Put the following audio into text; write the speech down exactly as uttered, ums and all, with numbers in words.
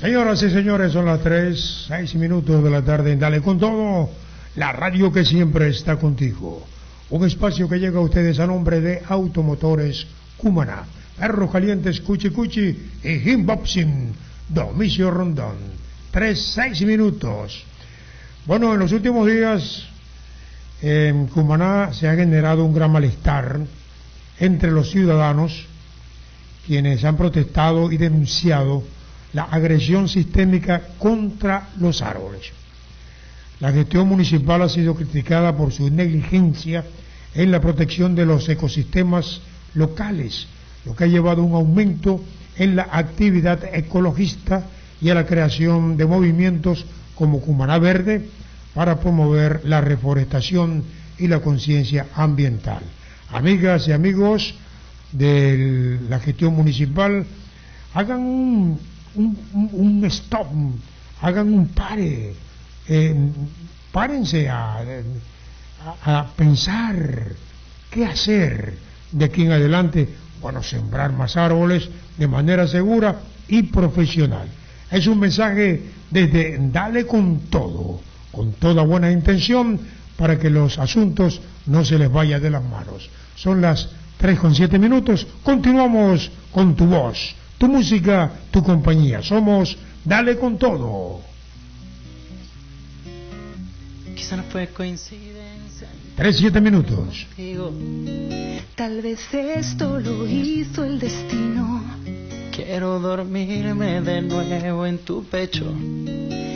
Señoras y señores, son las tres, seis minutos de la tarde. Dale con todo, la radio que siempre está contigo. Un espacio que llega a ustedes a nombre de Automotores Cumaná, Perros Calientes Cuchi Cuchi y Himboxing, Domicio Rondón. Tres, seis minutos. Bueno, en los últimos días en Cumaná se ha generado un gran malestar entre los ciudadanos, quienes han protestado y denunciado la agresión sistémica contra los árboles. La gestión municipal ha sido criticada por su negligencia en la protección de los ecosistemas locales, lo que ha llevado a un aumento en la actividad ecologista y a la creación de movimientos como Cumaná Verde para promover la reforestación y la conciencia ambiental. Amigas y amigos de la gestión municipal, hagan un, un, un stop, hagan un pare, eh, párense a, a, a pensar qué hacer de aquí en adelante. Bueno, sembrar más árboles de manera segura y profesional. Es un mensaje desde Dale con todo, con toda buena intención, para que los asuntos no se les vaya de las manos. Son las tres con siete minutos, continuamos con tu voz, tu música, tu compañía. Somos Dale con todo. Quizá no fue coincidencia. Tres, siete minutos. Tal vez esto lo hizo el destino. Quiero dormirme de nuevo en tu pecho.